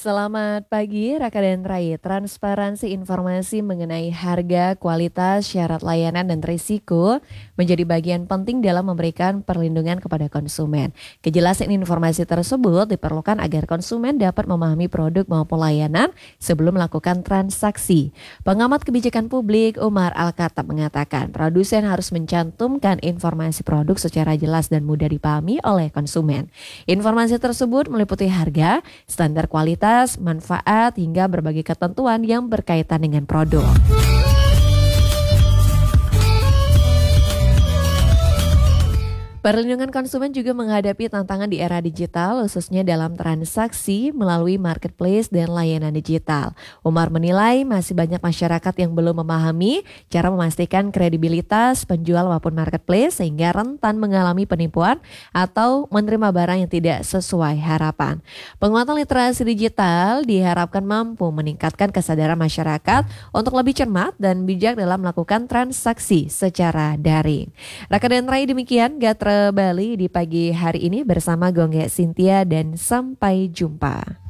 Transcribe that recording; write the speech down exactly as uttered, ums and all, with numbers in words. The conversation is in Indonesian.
Selamat pagi, Raka dan Rai. Transparansi informasi mengenai harga, kualitas, syarat layanan, dan risiko menjadi bagian penting dalam memberikan perlindungan kepada konsumen. Kejelasan informasi tersebut diperlukan agar konsumen dapat memahami produk maupun layanan sebelum melakukan transaksi. Pengamat kebijakan publik Umar Al-Khattab mengatakan, produsen harus mencantumkan informasi produk secara jelas dan mudah dipahami oleh konsumen. Informasi tersebut meliputi harga, standar kualitas, manfaat, hingga berbagai ketentuan yang berkaitan dengan produk. Perlindungan konsumen juga menghadapi tantangan di era digital, khususnya dalam transaksi melalui marketplace dan layanan digital. Umar menilai masih banyak masyarakat yang belum memahami cara memastikan kredibilitas penjual maupun marketplace sehingga rentan mengalami penipuan atau menerima barang yang tidak sesuai harapan. Penguatan literasi digital diharapkan mampu meningkatkan kesadaran masyarakat untuk lebih cermat dan bijak dalam melakukan transaksi secara daring. Raka dan Rai, demikian Gatra Bali di pagi hari ini bersama Gongge Cynthia, dan sampai jumpa.